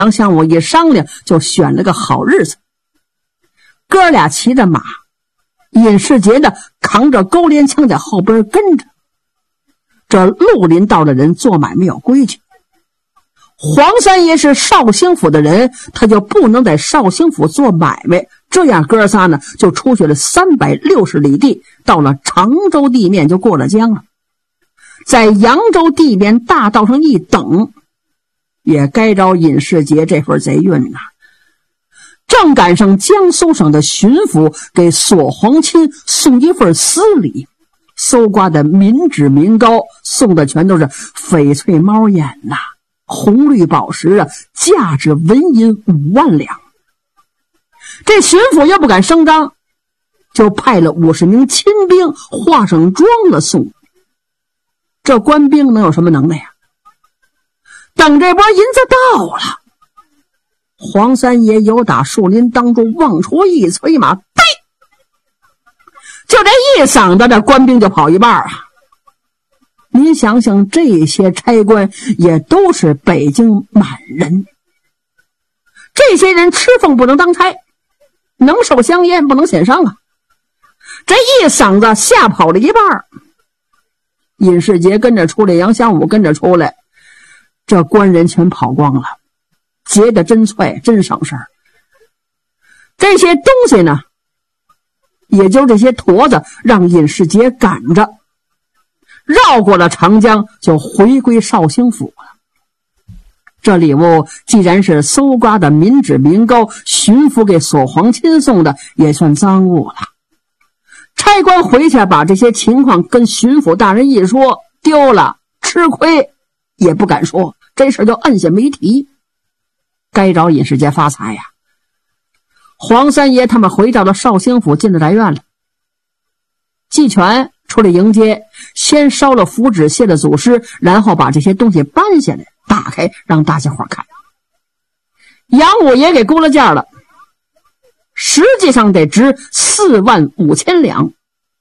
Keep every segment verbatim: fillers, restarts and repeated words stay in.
杨相武一商量，就选了个好日子。哥俩骑着马，尹世杰呢扛着钩镰枪在后边跟着。这绿林道的人做买卖有规矩，黄三爷是绍兴府的人，他就不能在绍兴府做买卖。这样哥仨呢就出去了三百六十里地，到了常州地面就过了江了。在扬州地面大道上一等，也该着尹世杰这份贼运呐。正赶上江苏省的巡抚给索黄钦送一份私礼，搜刮的民脂民膏，送的全都是翡翠猫眼呐、啊、红绿宝石啊，价值纹银五万两。这巡抚又不敢声张，就派了五十名亲兵化上妆了送。这官兵能有什么能耐呀？等这波银子到了，黄三爷由打树林当中往出一催马，呸！就这一嗓子，这官兵就跑一半啊！您想想，这些差官也都是北京满人，这些人吃俸不能当差，能受香烟不能显伤啊！这一嗓子吓跑了一半。尹世杰跟着出来，杨相武跟着出来，这官人全跑光了，结得真脆，真省事儿。这些东西呢，也就这些驼子让尹世杰赶着，绕过了长江，就回归绍兴府了。这礼物既然是搜刮的民脂民膏，巡抚给索黄钦送的，也算赃物了。差官回去把这些情况跟巡抚大人一说，丢了吃亏也不敢说，这事就摁下没提。该找尹世杰发财呀！黄三爷他们回到了绍兴府，进了宅院了。季全出来迎接，先烧了符纸，谢了祖师，然后把这些东西搬下来，打开让大家伙看。杨五爷给估了价了，实际上得值四万五千两。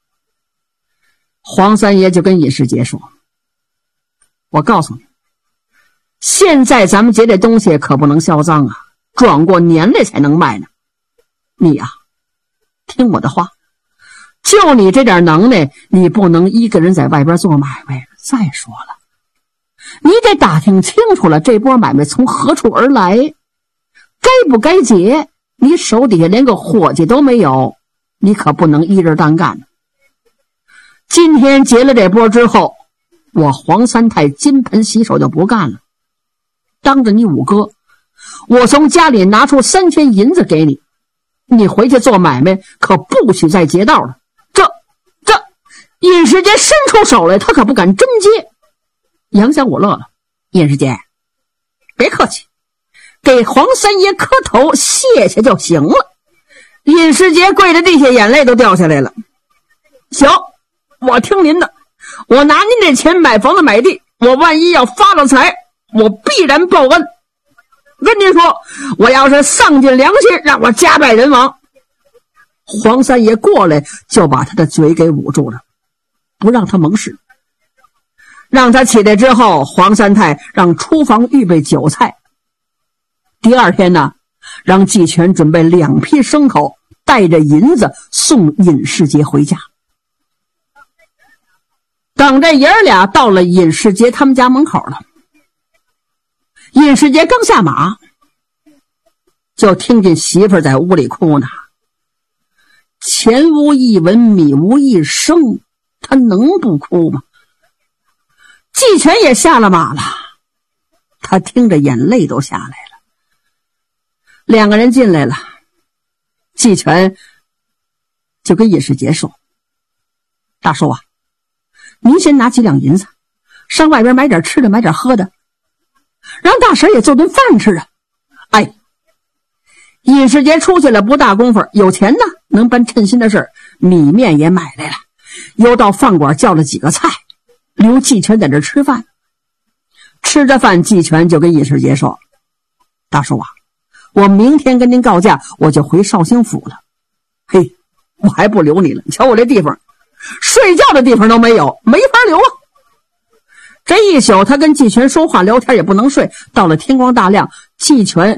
黄三爷就跟尹世杰说：“我告诉你，现在咱们劫这东西可不能销赃啊，转过年来才能卖呢。你呀、啊，听我的话，就你这点能耐，你不能一个人在外边做买卖。再说了，你得打听清楚了这波买卖从何处而来，该不该结？你手底下连个伙计都没有，你可不能一人单干。今天结了这波之后，我黄三太金盆洗手就不干了。当着你五哥，我从家里拿出三千银子给你，你回去做买卖可不许再劫道了。这这尹世杰伸出手来，他可不敢真接。杨小武乐了：“尹世杰，别客气，给黄三爷磕头谢谢就行了。”尹世杰跪着地下，眼泪都掉下来了。行，我听您的，我拿您这钱买房子买地，我万一要发了财，我必然报恩。跟您说，我要是丧尽良心，让我家败人亡。黄三爷过来就把他的嘴给捂住了，不让他盟誓。让他起来之后，黄三太让厨房预备酒菜。第二天呢，让季全准备两批牲口，带着银子送尹世杰回家。等这爷儿俩到了尹世杰他们家门口了，尹世杰刚下马，就听见媳妇儿在屋里哭呢。钱无一文，米无一声，他能不哭吗？季全也下了马了，他听着眼泪都下来了。两个人进来了，季全就跟尹世杰说：“大叔啊，您先拿几两银子，上外边买点吃的，买点喝的，让大婶也做顿饭吃啊。”哎，尹世杰出去了不大功夫，有钱呢，能办称心的事，米面也买来了，又到饭馆叫了几个菜，留季全在这吃饭。吃着饭，季全就跟尹世杰说：“大叔啊，我明天跟您告假，我就回绍兴府了。嘿，我还不留你了，你瞧我这地方，睡觉的地方都没有，没法留啊。”这一宿他跟季全说话聊天也不能睡，到了天光大亮，季全